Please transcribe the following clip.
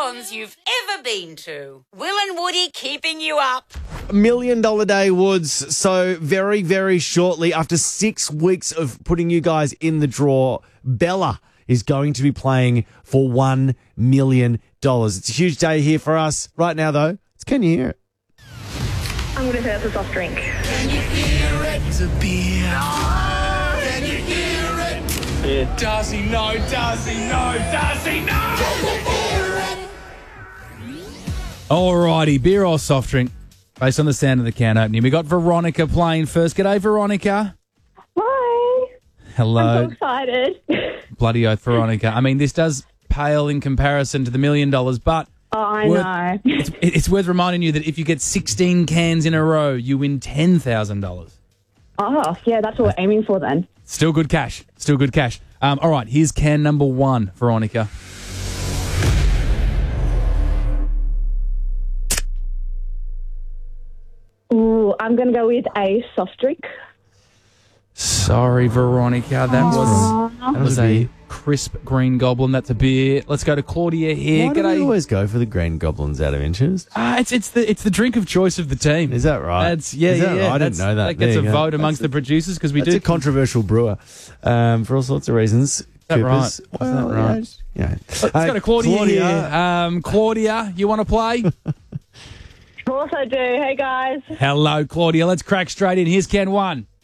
salons you've ever been to. Will and Woody keeping you up. $1 million day, Woods. So very, very shortly, after 6 weeks of putting you guys in the draw, Bella is going to be playing for $1 million. It's a huge day here for us. Right now, though, can you hear it? I'm going to say it's a soft drink. Can you hear it? It's a beer. Oh, can you hear it? Yeah. Does he know? Does he know? Does he know? Can you hear it? Alrighty, beer or soft drink, based on the sound of the can opening. We got Veronica playing first. G'day, Veronica. Hi. Hello. I'm so excited. Bloody oath, Veronica. I mean, this does pale in comparison to the $1 million, but Oh, I know. it's worth reminding you that if you get 16 cans in a row, you win $10,000. Oh, yeah, that's what we're aiming for then. Still good cash. Still good cash. All right, here's can number 1, Veronica. Ooh, I'm going to go with a soft drink. Sorry, Veronica. That was a crisp green goblin. That's a beer. Let's go to Claudia here. Why do we always go for the green goblins out of interest? It's the drink of choice of the team. Is that right? Is that right? I didn't know that. That gets a vote amongst the producers because we do. It's a controversial brewer for all sorts of reasons. Is that right? Well, right? Yeah. Let's go to Claudia here. Claudia, you want to play? Of course I do. Hey, guys. Hello, Claudia. Let's crack straight in. Here's can 1.